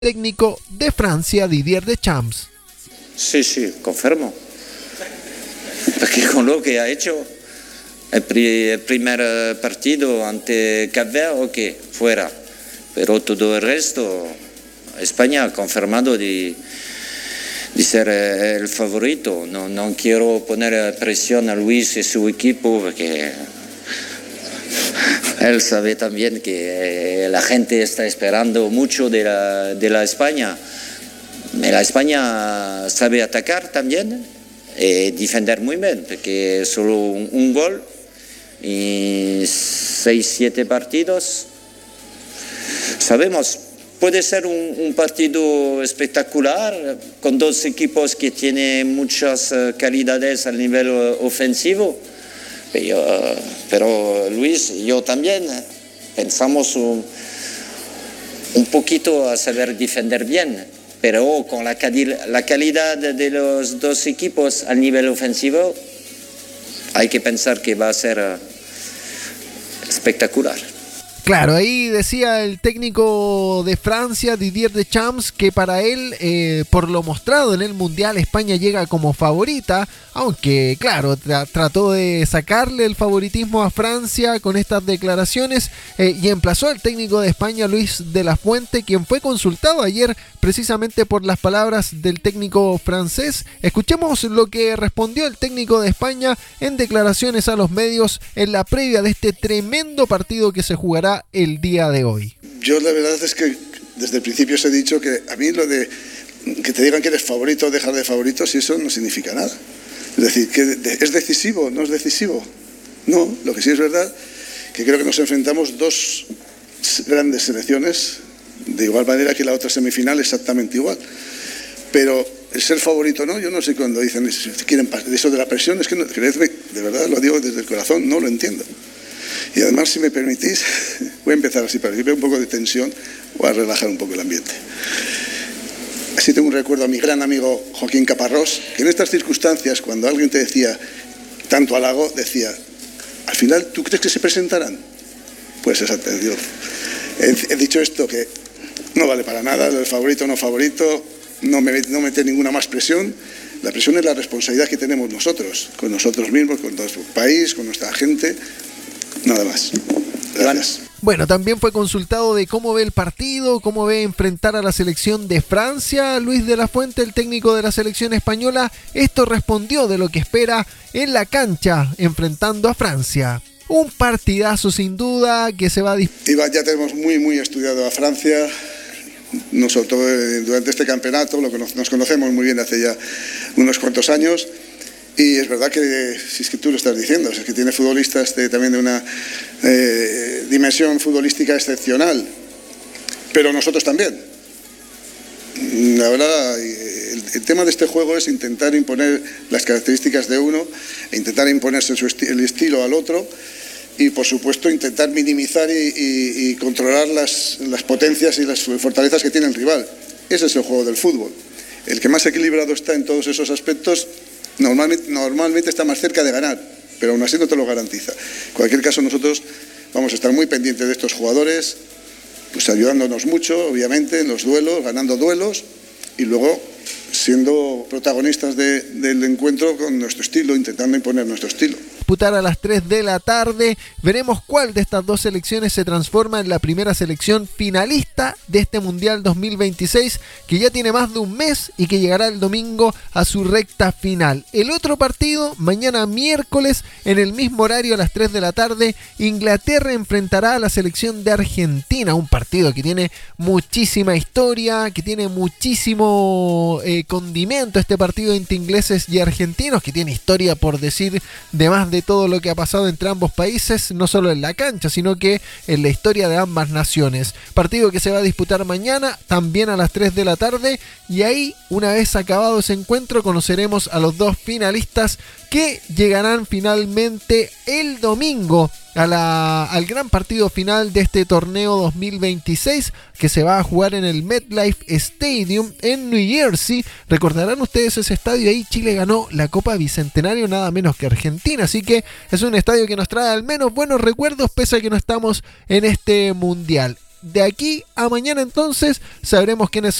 técnico de Francia, Didier Deschamps. Sí, confirmo. Porque con lo que ha hecho el primer partido ante Cap Verde, ok, fuera. Pero todo el resto, España ha confirmado de ser el favorito. No quiero poner presión a Luis y su equipo porque él sabe también que la gente está esperando mucho de la España. La España sabe atacar también y defender muy bien, porque solo un gol y 6-7 partidos. Sabemos, puede ser un partido espectacular con dos equipos que tienen muchas calidades a nivel ofensivo. Pero Luis y yo también pensamos un poquito a saber defender bien, pero con la calidad de los dos equipos a nivel ofensivo hay que pensar que va a ser espectacular. Claro, ahí decía el técnico de Francia, Didier Deschamps, que para él, por lo mostrado en el Mundial, España llega como favorita, aunque claro, trató de sacarle el favoritismo a Francia con estas declaraciones y emplazó al técnico de España, Luis de la Fuente, quien fue consultado ayer precisamente por las palabras del técnico francés. Escuchemos lo que respondió el técnico de España en declaraciones a los medios en la previa de este tremendo partido que se jugará el día de hoy. Yo la verdad es que desde el principio os he dicho que a mí lo de que te digan que eres favorito o dejar de favorito, si eso no significa nada. Es decir, que ¿es decisivo? ¿No es decisivo? No, lo que sí es verdad que creo que nos enfrentamos dos grandes selecciones de igual manera que la otra semifinal exactamente igual. Pero el ser favorito no, yo no sé cuando dicen quieren eso de la presión, es que no, creedme, de verdad lo digo desde el corazón, no lo entiendo. Y además, si me permitís, voy a empezar así para que vea un poco de tensión, voy a relajar un poco el ambiente. Así tengo un recuerdo a mi gran amigo Joaquín Caparrós, que en estas circunstancias, cuando alguien te decía tanto halago, decía, al final, ¿tú crees que se presentarán? Pues esa atención. He dicho esto, que no vale para nada, el favorito o no favorito, no meter ninguna más presión. La presión es la responsabilidad que tenemos nosotros, con nosotros mismos, con nuestro país, con nuestra gente. Nada más. Gracias. Bueno, también fue consultado de cómo ve el partido, cómo ve enfrentar a la selección de Francia. Luis de la Fuente, el técnico de la selección española, esto respondió de lo que espera en la cancha enfrentando a Francia. Un partidazo sin duda que se va a ya tenemos muy estudiado a Francia. Nosotros durante este campeonato nos conocemos muy bien hace ya unos cuantos años. Y es verdad que, si es que tú lo estás diciendo, es que tiene futbolistas también de una dimensión futbolística excepcional, pero nosotros también. La verdad, el tema de este juego es intentar imponer las características de uno, e intentar imponerse el estilo al otro y, por supuesto, intentar minimizar y controlar las potencias y las fortalezas que tiene el rival. Ese es el juego del fútbol. El que más equilibrado está en todos esos aspectos normalmente está más cerca de ganar, pero aún así no te lo garantiza. En cualquier caso, nosotros vamos a estar muy pendientes de estos jugadores, pues ayudándonos mucho, obviamente, en los duelos, ganando duelos y luego siendo protagonistas del encuentro con nuestro estilo, intentando imponer nuestro estilo. Disputar a las 3 de la tarde. Veremos cuál de estas dos selecciones se transforma en la primera selección finalista de este Mundial 2026, que ya tiene más de un mes y que llegará el domingo a su recta final. El otro partido, mañana miércoles, en el mismo horario a las 3 de la tarde, Inglaterra enfrentará a la selección de Argentina, un partido que tiene muchísima historia, que tiene muchísimo condimento, este partido entre ingleses y argentinos, que tiene historia, por decir, de más de todo lo que ha pasado entre ambos países, no solo en la cancha, sino que en la historia de ambas naciones. Partido que se va a disputar mañana, también a las 3 de la tarde, y ahí, una vez acabado ese encuentro, conoceremos a los dos finalistas que llegarán finalmente el domingo al gran partido final de este torneo 2026 que se va a jugar en el MetLife Stadium en New Jersey. Recordarán ustedes ese estadio, ahí Chile ganó la Copa Bicentenario nada menos que Argentina, así que es un estadio que nos trae al menos buenos recuerdos pese a que no estamos en este mundial. de aquí a mañana entonces sabremos quiénes